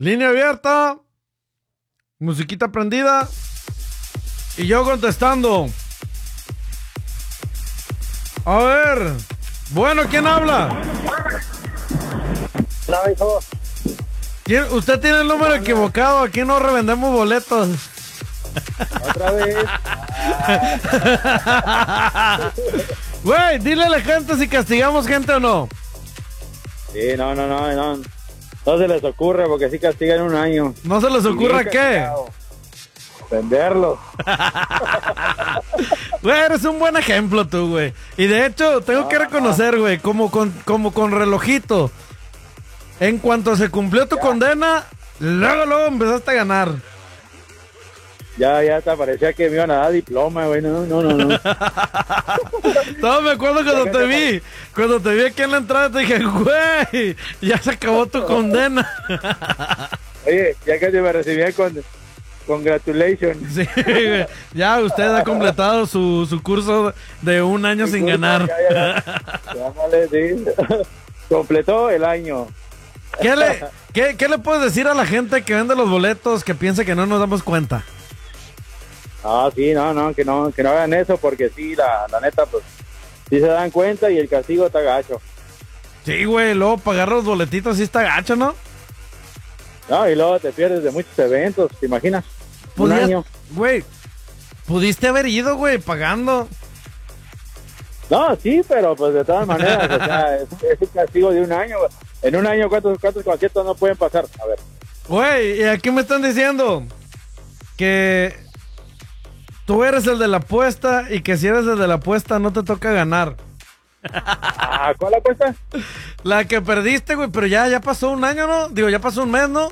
Línea abierta. Musiquita prendida. Y yo contestando. A ver. Bueno, ¿quién habla? No, hijo. Usted tiene el número equivocado. Aquí no revendemos boletos. Otra vez. Güey, dile a la gente si castigamos gente o no. Sí, no. No se les ocurre porque sí castigan un año. ¿No se les ocurra qué? Venderlos. Güey, eres un buen ejemplo tú, güey. Y de hecho, tengo que reconocer, güey, como con relojito. En cuanto se cumplió tu condena, luego empezaste a ganar. Ya te parecía que me iban a dar diploma, güey. No. No, me acuerdo cuando te vi. Cuando te vi aquí en la entrada te dije, güey, ya se acabó tu condena. Oye, ya que te me recibían con congratulations. Sí, güey. Ya usted ha completado su curso de un año sin ganar. Ya, sí. Completó el año. ¿Qué le puedes decir a la gente que vende los boletos que piensa que no nos damos cuenta? Ah, sí, que no hagan eso porque sí, la neta, pues, sí se dan cuenta y el castigo está gacho. Sí, güey, luego pagar los boletitos sí está gacho, ¿no? No, y luego te pierdes de muchos eventos, ¿te imaginas? Un año. Güey, pudiste haber ido, güey, pagando. No, sí, pero pues de todas maneras, o sea, es un castigo de un año. En un año, ¿cuántos conciertos no pueden pasar? A ver. Güey, y aquí me están diciendo que tú eres el de la apuesta y que si eres el de la apuesta no te toca ganar. ¿Cuál apuesta? La que perdiste, güey, pero ya pasó un año, ¿no? Digo, ya pasó un mes, ¿no?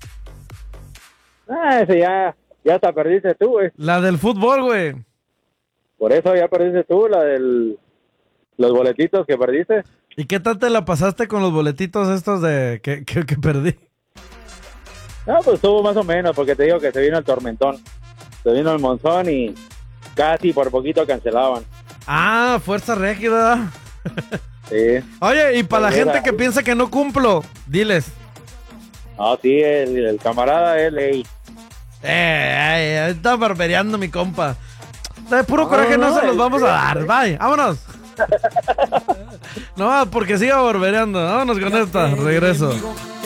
Ese ya hasta perdiste tú, güey. La del fútbol, güey. Por eso ya perdiste tú, los boletitos que perdiste. ¿Y qué tal te la pasaste con los boletitos estos de que perdí? No, pues estuvo más o menos, porque te digo que se vino el tormentón. Se vino el monzón y casi por poquito cancelaban. Ah, fuerza rígida. Sí. Oye, y para la gente que piensa que no cumplo, diles. No, sí, el camarada es ley. Está barbereando mi compa. De puro coraje no se los vamos a dar. Bye, vámonos. No, porque siga barbereando. Vámonos con esta. Regreso.